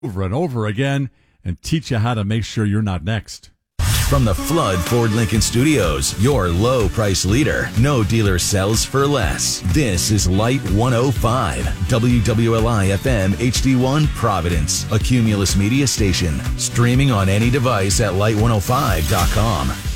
over and over again and teach you how to make sure you're not next. From the Flood Ford Lincoln Studios, your low price leader. No dealer sells for less. This is Light 105, WWLI FM HD1 Providence, a Cumulus Media station. Streaming on any device at light105.com.